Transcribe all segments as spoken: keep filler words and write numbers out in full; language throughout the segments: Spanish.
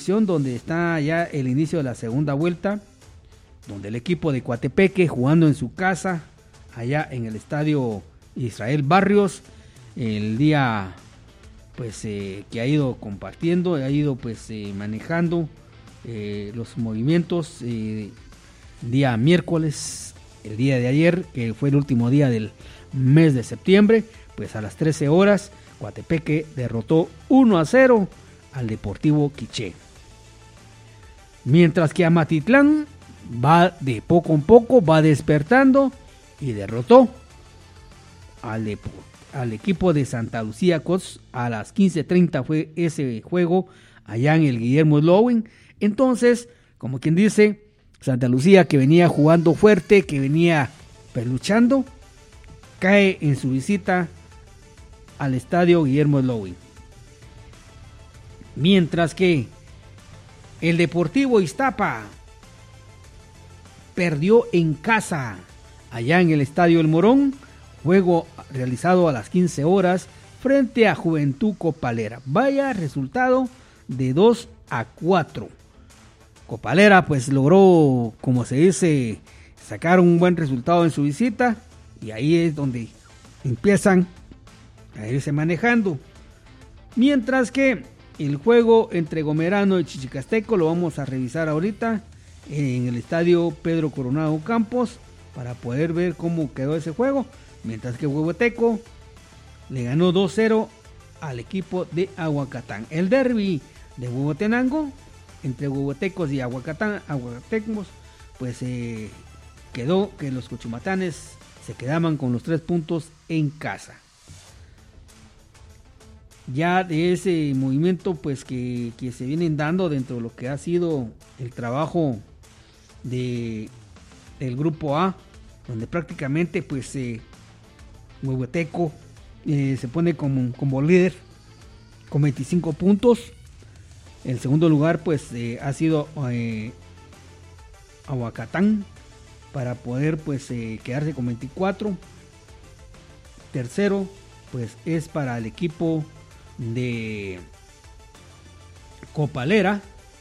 predicción donde está ya el inicio de la segunda vuelta, donde el equipo de Coatepeque jugando en su casa, allá en el estadio Israel Barrios, el día pues eh, que ha ido compartiendo, ha ido pues eh, manejando eh, los movimientos, eh, día miércoles, el día de ayer, que fue el último día del mes de septiembre, pues a las trece horas, Coatepeque derrotó uno a cero al Deportivo Quiché. Mientras que Amatitlán va de poco en poco, va despertando y derrotó al, de, al equipo de Santa Lucía Cots. A las quince treinta fue ese juego allá en el Guillermo Slowin. Entonces, como quien dice, Santa Lucía, que venía jugando fuerte, que venía peluchando, cae en su visita al estadio Guillermo Slowin. Mientras que el Deportivo Iztapa perdió en casa allá en el estadio El Morón, juego realizado a las quince horas frente a Juventud Copalera. Vaya resultado de dos a cuatro. Copalera pues logró, como se dice, sacar un buen resultado en su visita, y ahí es donde empiezan a irse manejando. Mientras que el juego entre Gomerano y Chichicasteco lo vamos a revisar ahorita en el estadio Pedro Coronado Campos para poder ver cómo quedó ese juego. Mientras que Huehueteco le ganó dos cero al equipo de Aguacatán. El derbi de Huehuetenango entre Huehuetecos y Aguacatán, Aguacatecos, pues eh, quedó que los Cochumatanes se quedaban con los tres puntos en casa. Ya de ese movimiento pues que, que se vienen dando dentro de lo que ha sido el trabajo de del grupo A, donde prácticamente pues eh, Huehueteco eh, se pone como, como líder con veinticinco puntos. El segundo lugar pues eh, ha sido eh, Aguacatán para poder pues eh, quedarse con veinticuatro. Tercero pues es para el equipo de Copalera.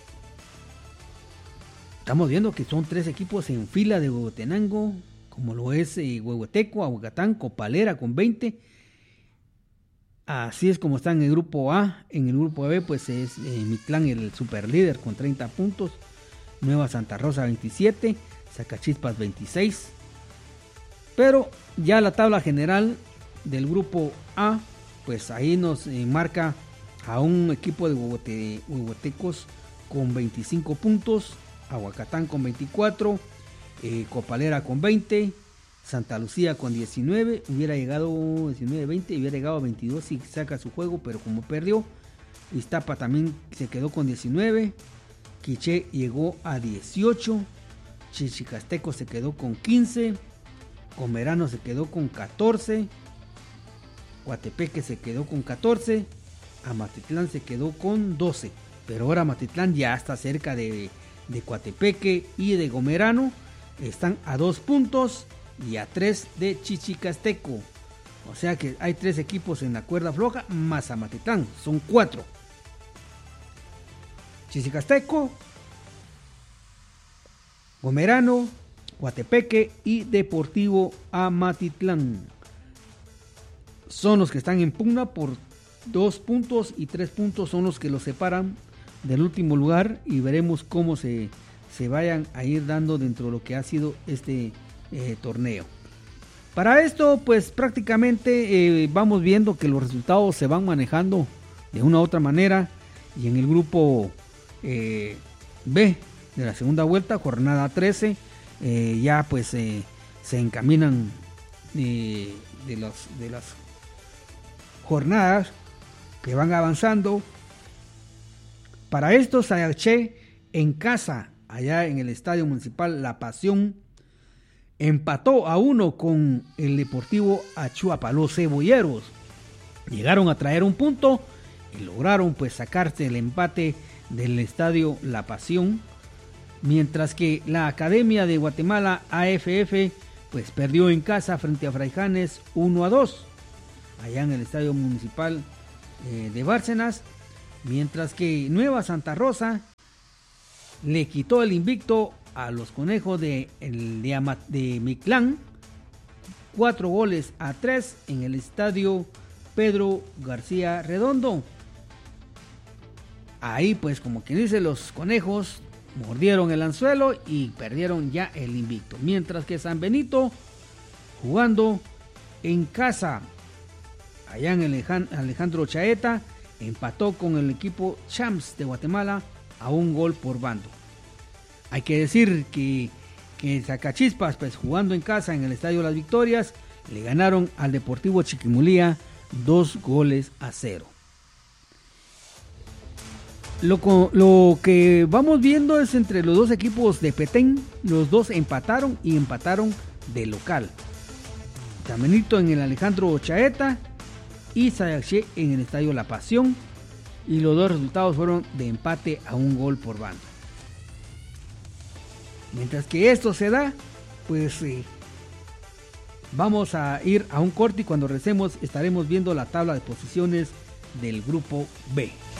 Estamos viendo que son tres equipos en fila de Huehuetenango, como lo es eh, Huehueteco, Aguacatán, Copalera con veinte. Así es como está en el grupo A. En el grupo B pues es eh, Mitlán el superlíder con treinta puntos, Nueva Santa Rosa veintisiete, Zacachispas veintiséis. Pero ya la tabla general del grupo A, pues ahí nos eh, marca a un equipo de Huehuete, Huehuetecos con veinticinco puntos, Aguacatán con veinticuatro, eh, Copalera con veinte, Santa Lucía con diecinueve, hubiera llegado diecinueve veinte, hubiera llegado a veintidós si saca su juego, pero como perdió. Iztapa también se quedó con diecinueve, Quiché llegó a dieciocho, Chichicasteco se quedó con quince, Comerano se quedó con catorce, Coatepeque se quedó con catorce, Amatitlán se quedó con doce, pero ahora Amatitlán ya está cerca de, de Coatepeque y de Gomerano, están a dos puntos y a tres de Chichicasteco, o sea que hay tres equipos en la cuerda floja más Amatitlán, son cuatro. Chichicasteco, Gomerano, Coatepeque y Deportivo Amatitlán son los que están en pugna por dos puntos, y tres puntos son los que los separan del último lugar, y veremos cómo se, se vayan a ir dando dentro de lo que ha sido este eh, torneo. Para esto pues prácticamente eh, vamos viendo que los resultados se van manejando de una u otra manera, y en el grupo eh, B de la segunda vuelta, jornada trece, eh, ya pues eh, se encaminan eh, de, los, de las jornadas que van avanzando. Para esto, Sayaché en casa, allá en el Estadio Municipal La Pasión, empató a uno con el Deportivo Achuapa. Los cebolleros llegaron a traer un punto y lograron pues sacarse el empate del Estadio La Pasión, mientras que la Academia de Guatemala A F F pues perdió en casa frente a Fraijanes uno a dos allá en el Estadio Municipal eh, de Bárcenas, mientras que Nueva Santa Rosa le quitó el invicto a los conejos de, el, de, Ama, de Mictlán, cuatro goles a tres en el estadio Pedro García Redondo. Ahí pues, como quien dice, los conejos mordieron el anzuelo y perdieron ya el invicto, mientras que San Benito, jugando en casa allá en el Alejandro Chaeta, empató con el equipo Champs de Guatemala a un gol por bando. Hay que decir que, que Zacachispas, pues jugando en casa en el Estadio Las Victorias, le ganaron al Deportivo Chiquimulía dos goles a cero. Lo, lo que vamos viendo es entre los dos equipos de Petén, los dos empataron y empataron de local. San Benito en el Alejandro Chaeta y Sayaché en el Estadio La Pasión, y los dos resultados fueron de empate a un gol por bando. Mientras que esto se da, pues eh, vamos a ir a un corte y cuando regresemos estaremos viendo la tabla de posiciones del grupo B.